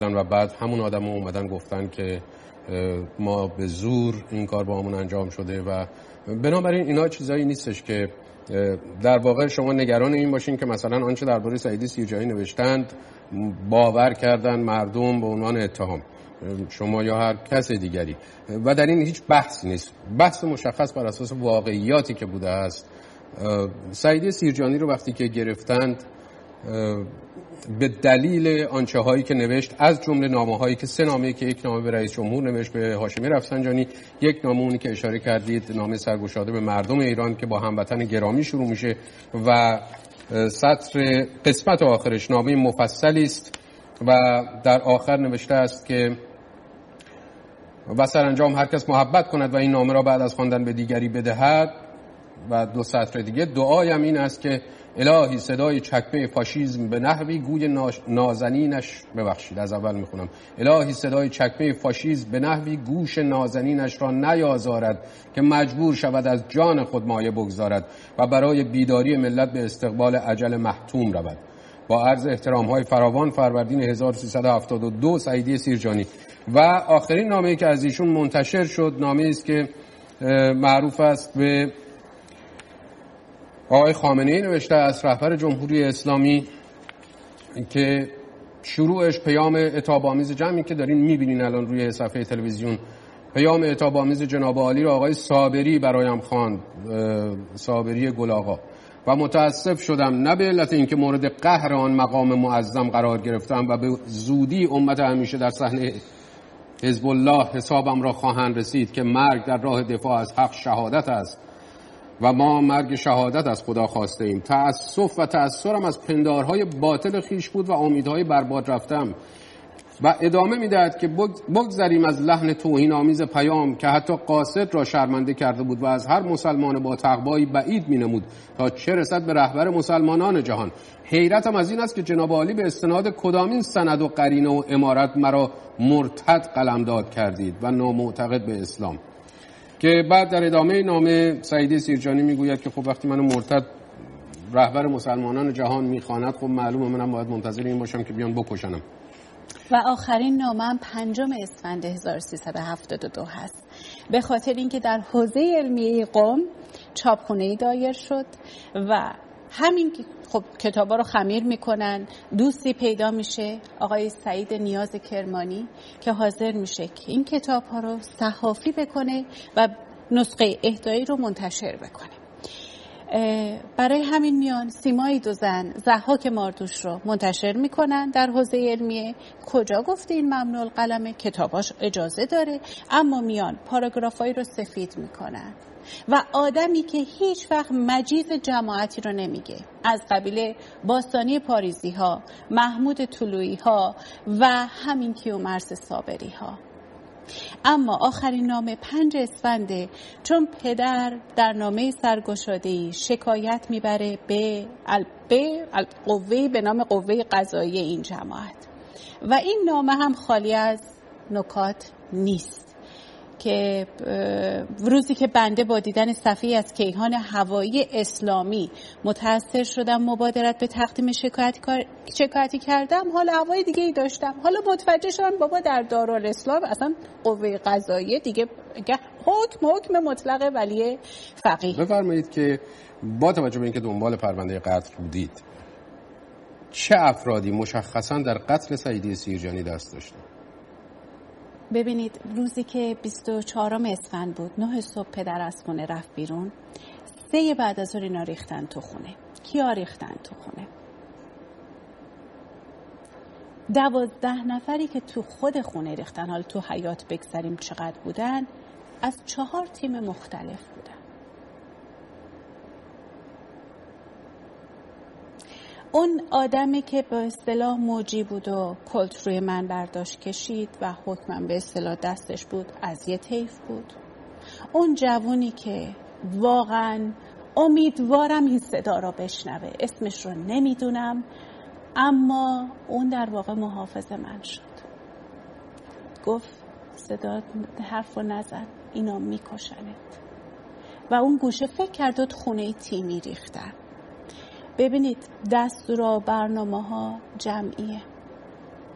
گرفتن و بعد همون آدم‌ها اومدن گفتن که ما به زور این کار با همون انجام شده و بنابراین اینا چیزایی نیستش که در واقع شما نگران این باشین که مثلا آنچه درباره سعیدی سیرجانی نوشتند باور کردن مردم به عنوان اتهام، شما یا هر کس دیگری، و در این هیچ بحث نیست. بحث مشخص بر اساس واقعیاتی که بوده است. سعیدی سیرجانی رو وقتی که گرفتند به دلیل آنچه هایی که نوشت، از جمله نامه هایی که 3 نامه که یک نامه به رئیس جمهور نوشت به هاشمی رفسنجانی، یک نامه اونی که اشاره کردید نامه سرگشاده به مردم ایران که با هموطن گرامی شروع میشه و سطر قسمت آخرش نامه مفصلی است و در آخر نوشته است که و سرانجام هر کس محبت کند و این نامه را بعد از خواندن به دیگری بدهد. و 2 سطر دیگه دعایم این است که الهی صدای چکمه فاشیسم به نحوی گوی نازنینش، ببخشید از اول میخونم، الهی صدای چکمه فاشیسم به نحوی گوش نازنینش را نیازارد که مجبور شود از جان خود مایه بگذارد و برای بیداری ملت به استقبال اجل محتوم رود. با عرض احترام‌های فراوان، فروردین 1372 سعیدی سیرجانی. و آخرین نامه‌ای که از ایشون منتشر شد نامه‌ای است که معروف است به آقای خامنه‌ای نوشته است، رهبر جمهوری اسلامی، که شروعش پیام عتاب‌آمیز جمعی که دارین می‌بینین الان روی صفحه تلویزیون، پیام عتاب‌آمیز جناب عالی را آقای صابری برایم خواند، صابری گل‌آقا، و متاسف شدم نه به علت اینکه مورد قهر آن مقام معظم قرار گرفتم و به زودی امت همیشه در صحنه حزب الله حسابم را خواهند رسید که مرگ در راه دفاع از حق شهادت است و ما مرگ شهادت از خدا خواسته ایم. تأسف و تأثرم از پندارهای باطل خیش بود و امیدهای برباد رفتم. و ادامه میدهد که بگذریم از لحن توهین آمیز پیام که حتی قاصد را شرمنده کرده بود و از هر مسلمان با تقوایی بعید مینمود تا چه رسد به رهبر مسلمانان جهان. حیرتم از این است که جناب عالی به استناد کدامین سند و قرینه و امارت مرا مرتد قلمداد کردید و نامعتقد به اسلام. که بعد در ادامه نامه سعیدی سیرجانی میگوید که خب وقتی منو مرتد رهبر مسلمانان جهان میخواند، خب معلومه منم باید منتظر این باشم که بیان بکشنم. و آخرین نامه‌ام 5 اسفند 1372 هست، به خاطر اینکه در حوزه علمیه قم چاپخونه‌ای دایر شد و همین خب کتابا رو خمیر میکنن. دوستی پیدا میشه آقای سعید نیاز کرمانی که حاضر میشه که این کتاب‌ها رو صحافی بکنه و نسخه اهدایی رو منتشر بکنه. برای همین میان سیمای 2 زن ضحاک ماردوش رو منتشر میکنن در حوزه علمیه. کجا گفته این ممنوع القلمه؟ کتاباش اجازه داره، اما میان پاراگرافایی رو سفید میکنن و آدمی که هیچ وقت مجیز جماعتی رو نمیگه، از قبیل باستانی پاریزی ها، محمود طلویی ها و همین کیومرث صابری ها. اما آخرین نامه 5 اسفنده، چون پدر در نامه سرگشاده‌ای شکایت میبره به قوه‌ای به نام قوه قضاییه این جماعت و این نامه هم خالی از نکات نیست. که روزی که بنده با دیدن صفحه‌ای از کیهان هوایی اسلامی متأثر شدم، مبادرت به تقدیم شکایتی کردم، حال هوای دیگه ای داشتم. حالا متوجه شدم بابا در دارالاسلام اصلا قوه قضاییه دیگه حکم مطلق ولی فقیه. بفرمایید که با توجه به اینکه دنبال پرونده قتل بودید، چه افرادی مشخصا در قتل سعیدی سیرجانی دست داشتند؟ ببینید، روزی که 24 اسفند بود، 9 صبح پدر از خونه رفت بیرون. 3 بعد از ظهر اینا ریختن تو خونه. کیا ریختن تو خونه؟ 12 نفری که تو خود خونه ریختن، حالا تو حیاط بگذاریم چقدر بودن، از 4 تیم مختلف بودن. اون آدمی که به اصطلاح موجی بود و کلت روی من برداشت کشید و حکمم به اصطلاح دستش بود، از یه طیف بود. اون جوونی که واقعا امیدوارم این صدا را بشنوه، اسمش رو نمیدونم، اما اون در واقع محافظ من شد. گفت صدا حرف رو نزن، اینا میکشنت. و اون گوشه فکر کرد خونه تیمی ریختن. ببینید، دستور و برنامه ها جمعیه.